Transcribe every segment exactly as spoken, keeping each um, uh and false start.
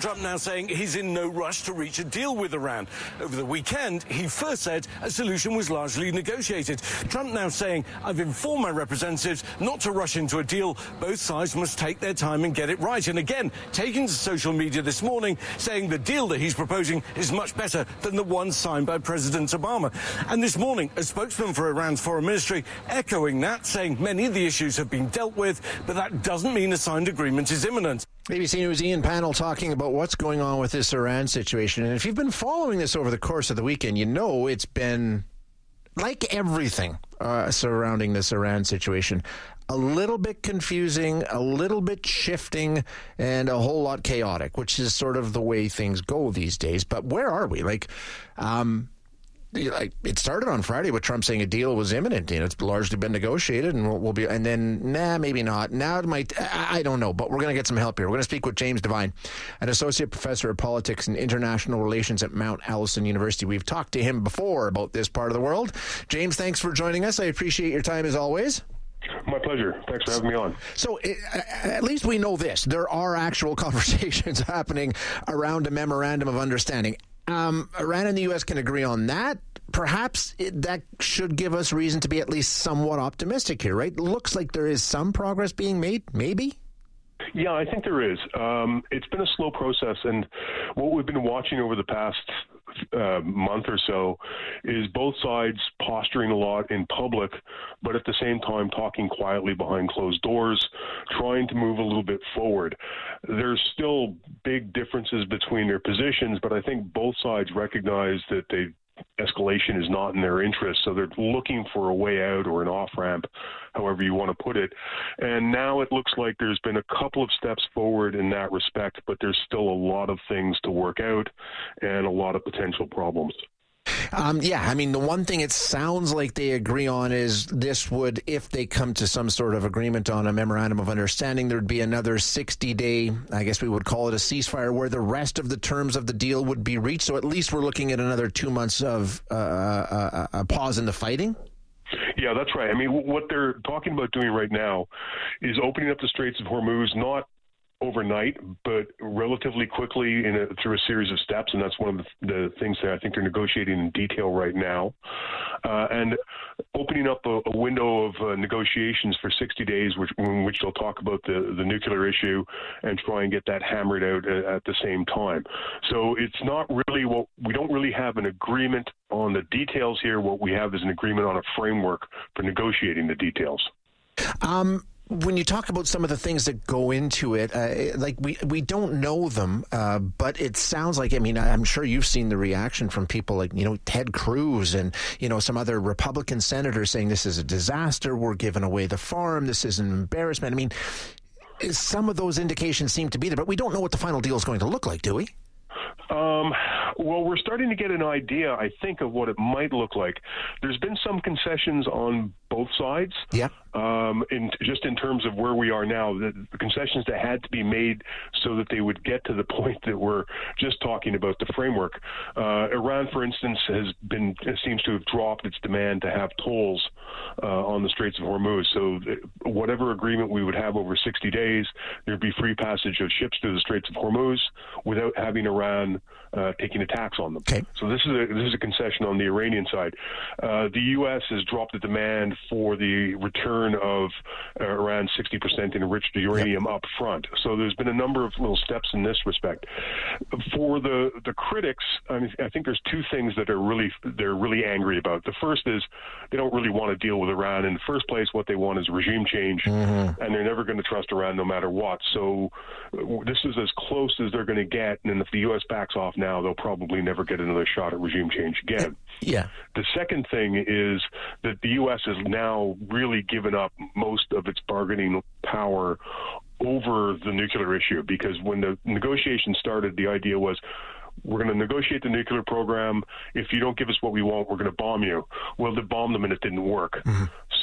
Trump now saying he's in no rush to reach a deal with Iran. Over the weekend, he first said a solution was largely negotiated. Trump now saying, I've informed my representatives not to rush into a deal. Both sides must take their time and get it right. And again, taking to social media this morning, saying the deal that he's proposing is much better than the one signed by President Obama. And this morning, a spokesman for Iran's foreign ministry echoing that, saying many of the issues have been dealt with, but that doesn't mean a signed agreement is imminent. A B C News Ian Pannell talking about what's going on with this Iran situation. And if you've been following this over the course of the weekend, you know it's been, like everything uh, surrounding this Iran situation, a little bit confusing, a little bit shifting, and a whole lot chaotic, which is sort of the way things go these days. But where are we? Like, um... Like it started on Friday with Trump saying a deal was imminent. You know, it's largely been negotiated, and we'll, we'll be. And then, nah, maybe not. Now it might. I, I don't know, but we're going to get some help here. We're going to speak with James Devine, an associate professor of politics and international relations at Mount Allison University. We've talked to him before about this part of the world. James, thanks for joining us. I appreciate your time as always. My pleasure. Thanks for having me on. So it, at least we know this. There are actual conversations happening around a memorandum of understanding. Um, Iran and the U S can agree on that. Perhaps it, that should give us reason to be at least somewhat optimistic here, right? Looks like there is some progress being made, maybe? Yeah, I think there is. Um, it's been a slow process, and what we've been watching over the past uh, month or so is both sides posturing a lot in public, but at the same time talking quietly behind closed doors, trying to move a little bit forward. There's still big differences between their positions, but I think both sides recognize that they escalation is not in their interest, so they're looking for a way out or an off-ramp, however you want to put it. And now it looks like there's been a couple of steps forward in that respect, but there's still a lot of things to work out and a lot of potential problems. Um, yeah, I mean, the one thing it sounds like they agree on is this would, if they come to some sort of agreement on a memorandum of understanding, there'd be another sixty-day, I guess we would call it a ceasefire, where the rest of the terms of the deal would be reached. So at least we're looking at another two months of uh, a, a pause in the fighting. Yeah, that's right. I mean, what they're talking about doing right now is opening up the Straits of Hormuz, not overnight, but relatively quickly in a, through a series of steps, and that's one of the, the things that I think they're negotiating in detail right now. Uh, and opening up a, a window of uh, negotiations for sixty days, which, in which they'll talk about the, the nuclear issue and try and get that hammered out at, at the same time. So it's not really what we don't really have an agreement on the details here. What we have is an agreement on a framework for negotiating the details. Um. When you talk about some of the things that go into it, uh, like we we don't know them, uh, but it sounds like, I mean, I'm sure you've seen the reaction from people like, you know, Ted Cruz and, you know, some other Republican senators saying this is a disaster, we're giving away the farm, this is an embarrassment. I mean, some of those indications seem to be there, but we don't know what the final deal is going to look like, do we? Um, well, we're starting to get an idea, I think, of what it might look like. There's been some concessions on both sides. Yeah. Um, in, just in terms of where we are now, the, the concessions that had to be made so that they would get to the point that we're just talking about the framework. Uh, Iran, for instance, has been seems to have dropped its demand to have tolls uh, on the Straits of Hormuz. So th- whatever agreement we would have over sixty days, there'd be free passage of ships through the Straits of Hormuz without having Iran uh, taking a tax on them. Okay. So this is a this is a concession on the Iranian side. Uh, the U S has dropped the demand for the return of uh, around sixty percent enriched uranium yep. up front. So there's been a number of little steps in this respect. For the the critics, I, mean, I think there's two things that are really they're really angry about. The first is they don't really want to deal with Iran. In the first place, what they want is regime change, mm-hmm. and they're never going to trust Iran no matter what. So this is as close as they're going to get, and if the U S backs off now, they'll probably never get another shot at regime change again. Yeah. The second thing is that the U S has now really given up most of its bargaining power over the nuclear issue, because when the negotiations started, the idea was, we're going to negotiate the nuclear program. If you don't give us what we want, we're going to bomb you. Well, they bombed them and it didn't work. Mm-hmm.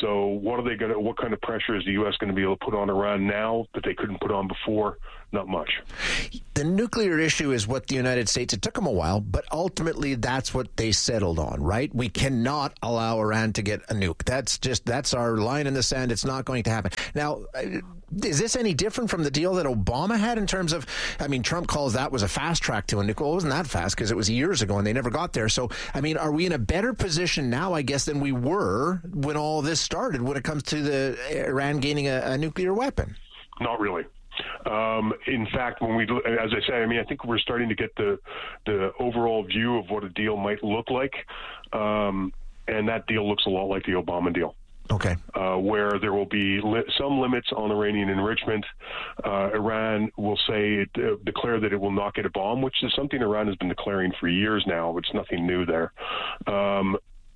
So what are they going to? What kind of pressure is the U S going to be able to put on Iran now that they couldn't put on before? Not much. The nuclear issue is what the United States, it took them a while, but ultimately that's what they settled on, right? We cannot allow Iran to get a nuke. That's just, that's our line in the sand. It's not going to happen. Now, is this any different from the deal that Obama had in terms of, I mean, Trump calls that was a fast track to a nuke. Well, it wasn't that fast because it was years ago and they never got there. So, I mean, are we in a better position now, I guess, than we were when all this started when it comes to the Iran gaining a, a nuclear weapon? Not really. Um, in fact, when we, as I say, I mean, I think we're starting to get the the overall view of what a deal might look like, um, and that deal looks a lot like the Obama deal. Okay. Uh, where there will be li- some limits on Iranian enrichment. Uh, Iran will say, it, uh, declare that it will not get a bomb, which is something Iran has been declaring for years now. It's nothing new there. Um,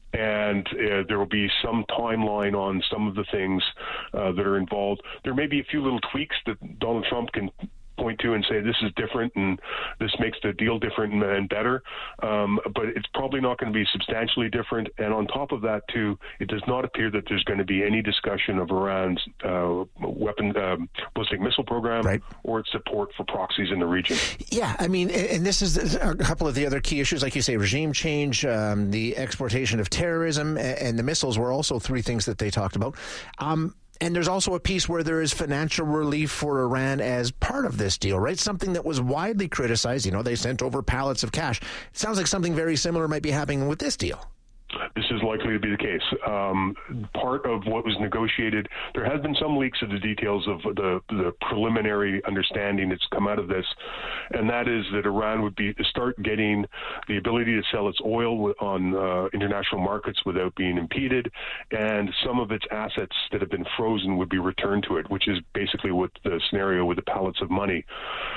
and uh, there will be some timeline on some of the things uh, that are involved. There may be a few little tweaks that Donald Trump can point to and say this is different and this makes the deal different and, and better, um, but it's probably not going to be substantially different. And on top of that, too, it does not appear that there's going to be any discussion of Iran's uh, weapon um, ballistic missile program, right, or its support for proxies in the region. Yeah, I mean, and this is a couple of the other key issues, like you say, regime change, um, the exportation of terrorism, and the missiles were also three things that they talked about. Um, And there's also a piece where there is financial relief for Iran as part of this deal, right? Something that was widely criticized. You know, they sent over pallets of cash. It sounds like something very similar might be happening with this deal. This is likely to be the case. Um, part of what was negotiated, there has been some leaks of the details of the, the preliminary understanding that's come out of this, and that is that Iran would be start getting the ability to sell its oil on uh, international markets without being impeded, and some of its assets that have been frozen would be returned to it, which is basically what the scenario with the pallets of money.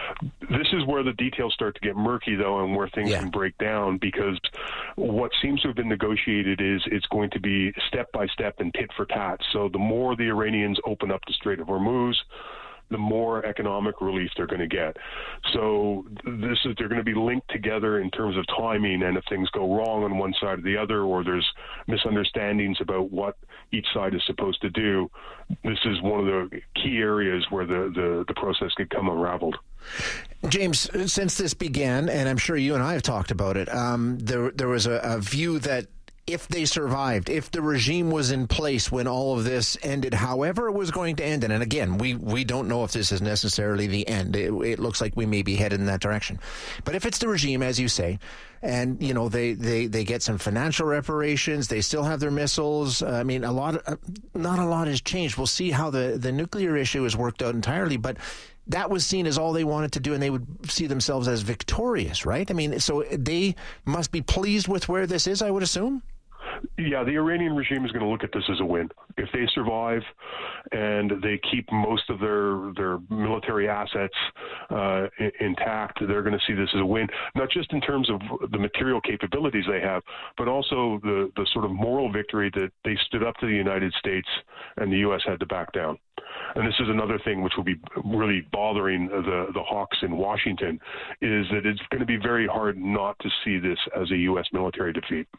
This is where the details start to get murky, though, and where things yeah. can break down, because what seems to have been negotiated is it's going to be step by step and tit for tat. So the more the Iranians open up the Strait of Hormuz, the more economic relief they're going to get. So this is they're going to be linked together in terms of timing, and if things go wrong on one side or the other, or there's misunderstandings about what each side is supposed to do, this is one of the key areas where the, the, the process could come unraveled. James, since this began, and I'm sure you and I have talked about it, um, there there was a, a view that if they survived, if the regime was in place when all of this ended, however it was going to end, and again, we, we don't know if this is necessarily the end. It, it looks like we may be headed in that direction. But if it's the regime, as you say, and, you know, they, they, they get some financial reparations, they still have their missiles. Uh, I mean, a lot, of, uh, not a lot has changed. We'll see how the, the nuclear issue is worked out entirely, but that was seen as all they wanted to do, and they would see themselves as victorious, right? I mean, so they must be pleased with where this is, I would assume? Yeah, the Iranian regime is going to look at this as a win. If they survive and they keep most of their their military assets uh, intact, they're going to see this as a win, not just in terms of the material capabilities they have, but also the, the sort of moral victory that they stood up to the United States and the U S had to back down. And this is another thing which will be really bothering the, the hawks in Washington, is that it's going to be very hard not to see this as a U S military defeat.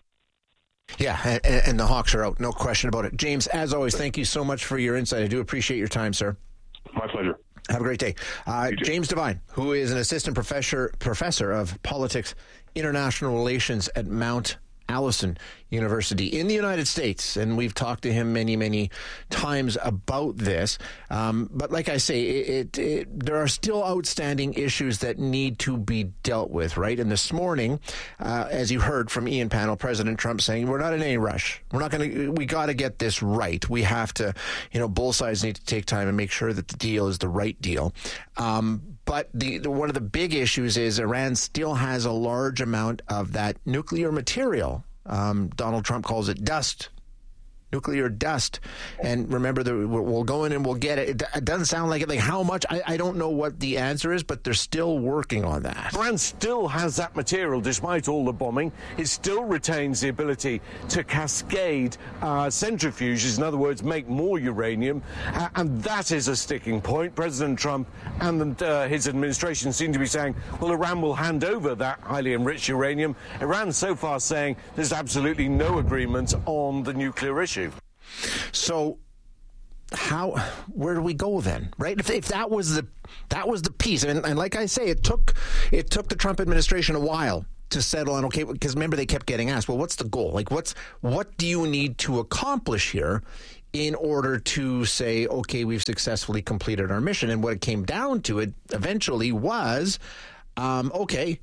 Yeah, and, and the Hawks are out, no question about it. James, as always, thank you so much for your insight. I do appreciate your time, sir. My pleasure. Have a great day. Uh, James Devine, who is an assistant professor professor of politics, international relations at Mount Allison University in the United States, and we've talked to him many, many times about this. Um, but like I say, it, it, it, there are still outstanding issues that need to be dealt with, right? And this morning, uh, as you heard from Ian Panel, President Trump saying, we're not in any rush. We're not going to, we got to get this right. We have to, you know, both sides need to take time and make sure that the deal is the right deal. Um, But the, the one of the big issues is Iran still has a large amount of that nuclear material. Um, Donald Trump calls it dust, nuclear dust. And remember, the, we'll go in and we'll get it. It doesn't sound like it. Like how much? I, I don't know what the answer is, but they're still working on that. Iran still has that material, despite all the bombing. It still retains the ability to cascade uh, centrifuges, in other words, make more uranium. Uh, and that is a sticking point. President Trump and uh, his administration seem to be saying, well, Iran will hand over that highly enriched uranium. Iran so far saying there's absolutely no agreement on the nuclear issue. So how, where do we go then, right? If, if that was the that was the piece, and, and like I say, it took it took the Trump administration a while to settle on, okay, because remember they kept getting asked, well, what's the goal? Like, what's what do you need to accomplish here in order to say, okay, we've successfully completed our mission? And what it came down to, it eventually was, um, okay,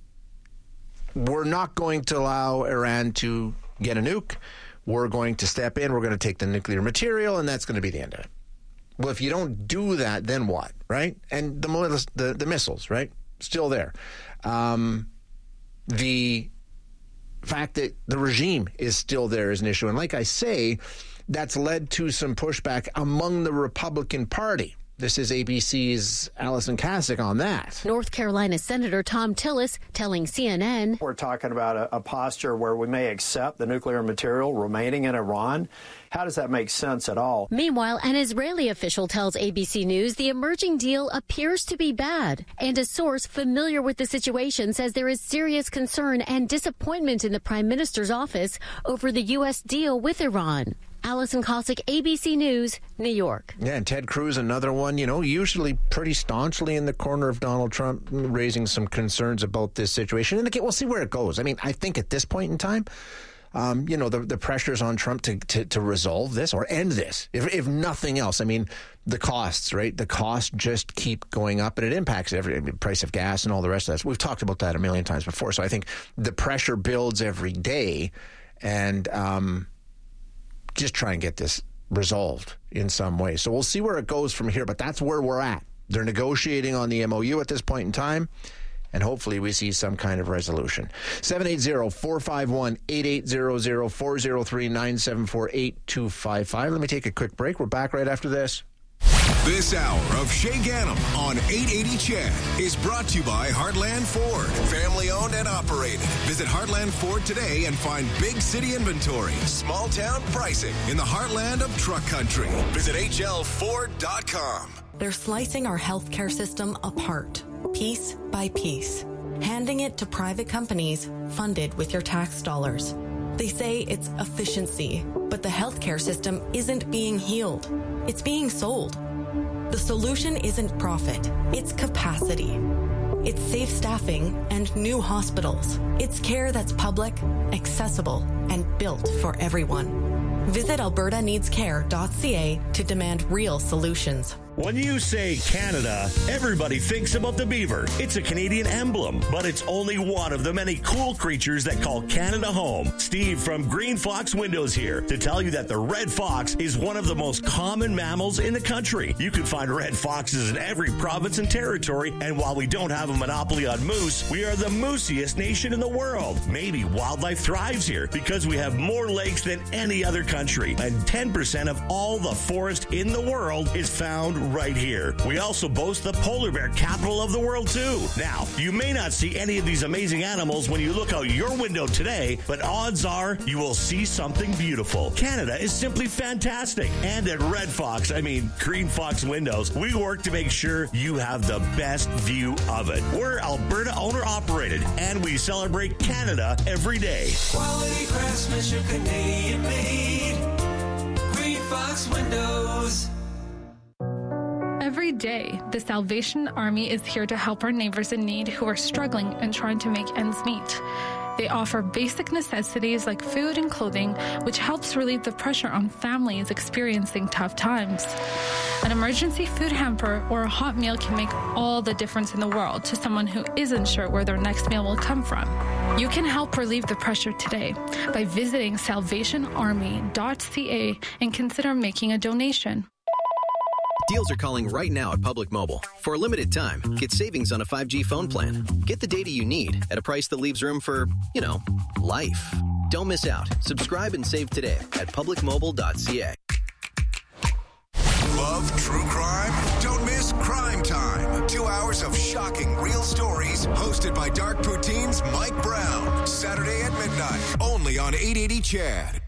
we're not going to allow Iran to get a nuke. We're going to step in. We're going to take the nuclear material, and that's going to be the end of it. Well, if you don't do that, then what, right? And the the, the missiles, right, still there. Um, the fact that the regime is still there is an issue. And like I say, that's led to some pushback among the Republican Party. This is A B C's Allison Kasich on that. North Carolina Senator Thom Tillis telling C N N. We're talking about a, a posture where we may accept the nuclear material remaining in Iran. How does that make sense at all? Meanwhile, an Israeli official tells A B C News the emerging deal appears to be bad. And a source familiar with the situation says there is serious concern and disappointment in the prime minister's office over the U S deal with Iran. Allison Kasich, A B C News, New York. Yeah, and Ted Cruz, another one, you know, usually pretty staunchly in the corner of Donald Trump, raising some concerns about this situation. And again, we'll see where it goes. I mean, I think at this point in time, um, you know, the, the pressure's on Trump to, to, to resolve this or end this, if, if nothing else. I mean, the costs, right? The costs just keep going up, and it impacts every I mean, price of gas and all the rest of that. We've talked about that a million times before. So I think the pressure builds every day, and um just try and get this resolved in some way. So we'll see where it goes from here, but that's where we're at. They're negotiating on the M O U at this point in time, and hopefully we see some kind of resolution. seven eight zero, four five one, eight eight zero zero, four zero three, nine seven four, eight two five five. Let me take a quick break. We're back right after this. This hour of Shay Gannam on eight eighty C H E D is brought to you by Heartland Ford. Family owned and operated. Visit Heartland Ford today and find big city inventory, small town pricing in the heartland of truck country. Visit H L Ford dot com. They're slicing our healthcare system apart, piece by piece, handing it to private companies funded with your tax dollars. They say it's efficiency, but the healthcare system isn't being healed. It's being sold. The solution isn't profit, it's capacity. It's safe staffing and new hospitals. It's care that's public, accessible, and built for everyone. Visit alberta needs care dot c a to demand real solutions. When you say Canada, everybody thinks about the beaver. It's a Canadian emblem, but it's only one of the many cool creatures that call Canada home. Steve from Green Fox Windows here to tell you that the red fox is one of the most common mammals in the country. You can find red foxes in every province and territory, and while we don't have a monopoly on moose, we are the moosiest nation in the world. Maybe wildlife thrives here because we have more lakes than any other country, and ten percent of all the forest in the world is found right here. We also boast the polar bear capital of the world, too. Now, you may not see any of these amazing animals when you look out your window today, but odds are you will see something beautiful. Canada is simply fantastic. And at Red Fox, I mean Green Fox Windows, we work to make sure you have the best view of it. We're Alberta owner-operated, and we celebrate Canada every day. Quality craftsmanship, Canadian made. Green Fox Windows. Every day, the Salvation Army is here to help our neighbors in need who are struggling and trying to make ends meet. They offer basic necessities like food and clothing, which helps relieve the pressure on families experiencing tough times. An emergency food hamper or a hot meal can make all the difference in the world to someone who isn't sure where their next meal will come from. You can help relieve the pressure today by visiting salvation army dot c a and consider making a donation. Deals are calling right now at Public Mobile. For a limited time, get savings on a five G phone plan. Get the data you need at a price that leaves room for, you know, life. Don't miss out. Subscribe and save today at public mobile dot c a. Love true crime? Don't miss Crime Time. Two hours of shocking real stories hosted by Dark Poutine's Mike Brown. Saturday at midnight, only on eight eighty C H E D.